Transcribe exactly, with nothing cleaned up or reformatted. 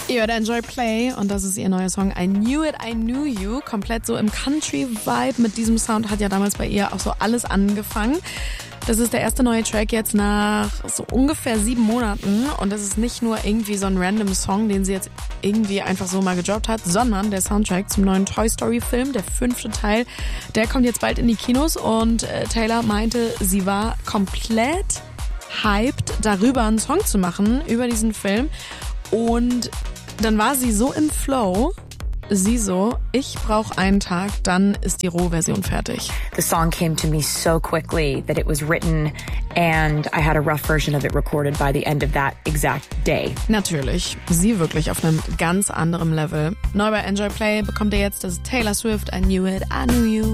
Ihr hört Enjoy Play und das ist ihr neuer Song I Knew It, I Knew You. Komplett so im Country-Vibe. Mit diesem Sound hat ja damals bei ihr auch so alles angefangen. Das ist der erste neue Track jetzt nach so ungefähr sieben Monaten. Und das ist nicht nur irgendwie so ein random Song, den sie jetzt irgendwie einfach so mal gedroppt hat, sondern der Soundtrack zum neuen Toy Story Film, der fünfte Teil, der kommt jetzt bald in die Kinos. Und äh, Taylor meinte, sie war komplett hyped, darüber einen Song zu machen, über diesen Film. Und dann war sie so im Flow, sie so, ich brauche einen Tag, dann ist die Rohversion fertig. The song came to me so quickly that it was written and I had a rough version of it recorded by the end of that exact day. Natürlich, sie wirklich auf einem ganz anderen Level. Neu bei Enjoy Play bekommt ihr jetzt das Taylor Swift I Knew It, I Knew You.